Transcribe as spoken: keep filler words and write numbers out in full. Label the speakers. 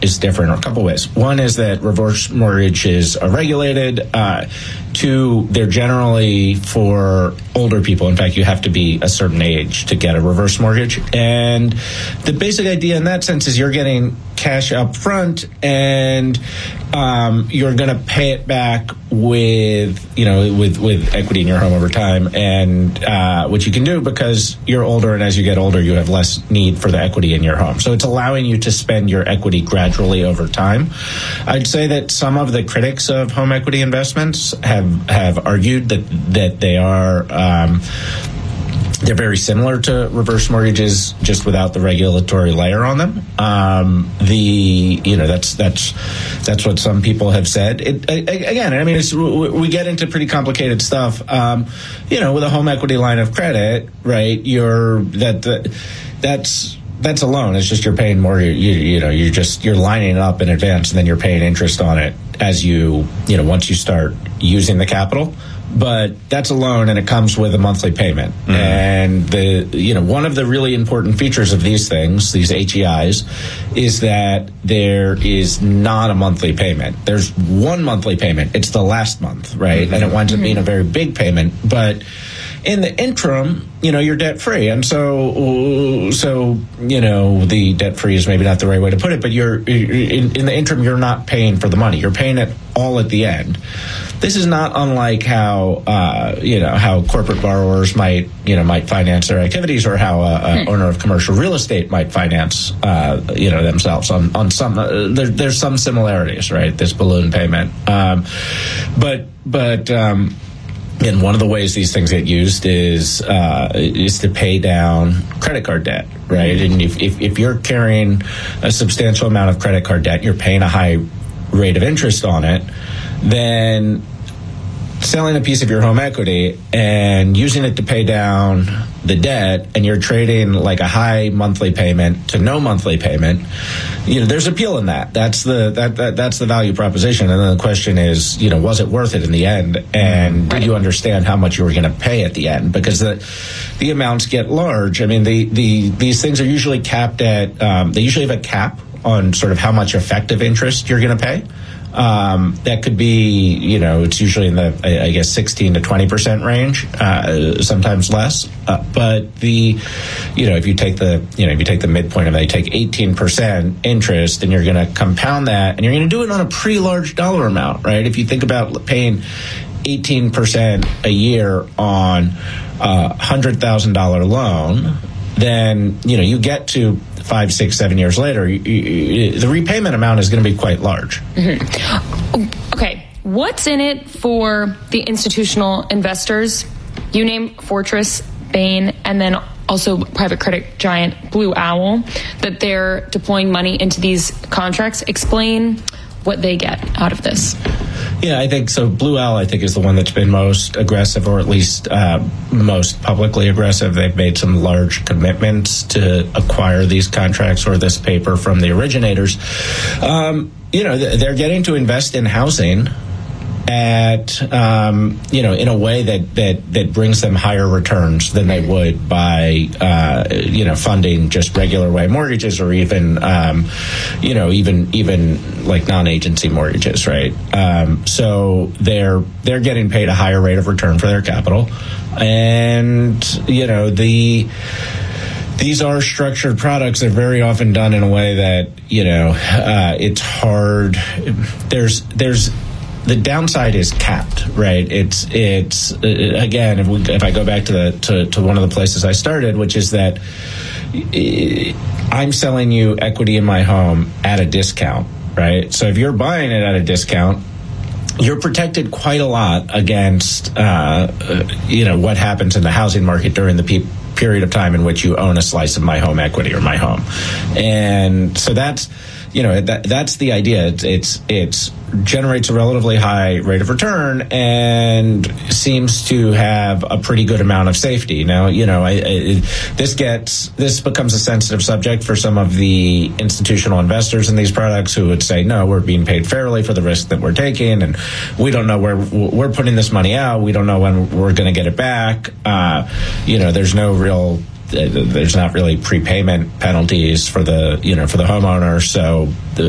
Speaker 1: is different in a couple ways. One is that reverse mortgages are regulated. Uh, two, they're generally for older people. In fact, you have to be a certain age to get a reverse mortgage. And the basic idea in that sense is you're getting cash up front, and um, you're going to pay it back with, you know, with, with equity in your home over time. And uh, which you can do because you're older, and as you get older, you have less need for the equity in your home. So it's allowing you to spend your equity gradually over time. I'd say that some of the critics of home equity investments have have argued that that they are um, they're very similar to reverse mortgages, just without the regulatory layer on them. Um, the you know that's that's that's what some people have said. It, again, I mean, it's, we get into pretty complicated stuff. Um, you know, with a home equity line of credit, right? You're that, that that's. That's a loan. It's just you're paying more. You, you, you know, you're just you're lining it up in advance, and then you're paying interest on it as you you know once you start using the capital. But that's a loan, and it comes with a monthly payment. Mm-hmm. And the you know one of the really important features of these things, these H E Is, is that there is not a monthly payment. There's one monthly payment. It's the last month, right? Mm-hmm. And it winds up being a very big payment, but in the interim, you know, you're debt free. And so, so, you know, the debt free is maybe not the right way to put it, but you're in, in the interim, you're not paying for the money. You're paying it all at the end. This is not unlike how, uh, you know, how corporate borrowers might, you know, might finance their activities, or how a, a hmm. owner of commercial real estate might finance, uh, you know, themselves on, on some, uh, there, there's some similarities, right? This balloon payment. Um, but, but, um, And one of the ways these things get used is uh, is to pay down credit card debt, right? And if, if, if you're carrying a substantial amount of credit card debt, you're paying a high rate of interest on it, then selling a piece of your home equity and using it to pay down the debt, and you're trading like a high monthly payment to no monthly payment, you know, there's appeal in that. That's the that, that that's the value proposition. And then the question is, you know, was it worth it in the end? And did you understand how much you were going to pay at the end? Because the the amounts get large. I mean, the the these things are usually capped at. Um, they usually have a cap on sort of how much effective interest you're going to pay. Um, that could be, you know, it's usually in the, I, I guess, sixteen to twenty percent range, uh, sometimes less. Uh, but the, you know, if you take the, you know, if you take the midpoint of that, you take eighteen percent interest, and you're going to compound that, and you're going to do it on a pretty large dollar amount, right? If you think about paying eighteen percent a year on a one hundred thousand dollars loan, then, you know, you get to five, six, seven years later, you, you, the repayment amount is going to be quite large.
Speaker 2: Mm-hmm. Okay, what's in it for the institutional investors? You name Fortress, Bain, and then also private credit giant Blue Owl, that they're deploying money into these contracts. Explain what they get out of this.
Speaker 1: Yeah, I think so. Blue Owl, I think, is the one that's been most aggressive, or at least uh, most publicly aggressive. They've made some large commitments to acquire these contracts or this paper from the originators. Um, you know, they're getting to invest in housing at, um, you know, in a way that, that, that brings them higher returns than they would by, uh, you know, funding just regular way mortgages, or even, um, you know, even, even like non-agency mortgages, right? Um, so they're, they're getting paid a higher rate of return for their capital. And, you know, the, these are structured products. They're very often done in a way that, you know, uh, it's hard. There's, there's, The downside is capped, right? It's it's uh, again, if we if I go back to the to, to one of the places I started, which is that uh, I'm selling you equity in my home at a discount, right? So if you're buying it at a discount, you're protected quite a lot against uh, uh, you know what happens in the housing market during the pe- period of time in which you own a slice of my home equity or my home, and so that's. You know, that that's the idea. It's, it's it's generates a relatively high rate of return and seems to have a pretty good amount of safety. Now, you know, I, I, this gets this becomes a sensitive subject for some of the institutional investors in these products who would say, no, we're being paid fairly for the risk that we're taking, and we don't know where we're putting this money out. We don't know when we're going to get it back. Uh, you know, there's no real. There's not really prepayment penalties for the, you know, for the homeowner. So the,